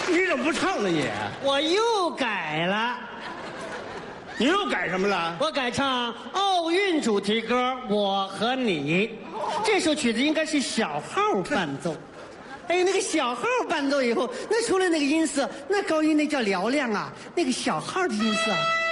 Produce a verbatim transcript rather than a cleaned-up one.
你怎么不唱呢你？ 我又改了， 你又改什么了？ 我改唱奥运主题歌《我和你》。这首曲子应该是小号伴奏。哎，那个小号伴奏以后，那出来那个音色，那高音那叫嘹亮啊！那个小号的音色